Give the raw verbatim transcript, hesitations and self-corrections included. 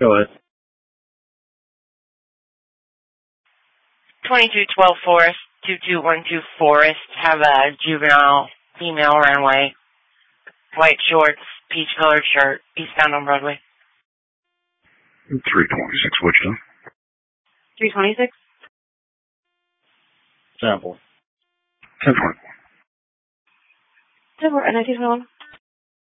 Go ahead. twenty-two twelve Forest, two two one two Forest, have a juvenile female runaway, white shorts, peach-colored shirt, eastbound on Broadway. three twenty-six Wichita. three twenty-six? Sample. ten twenty-four. ten four, nineteen twenty-one.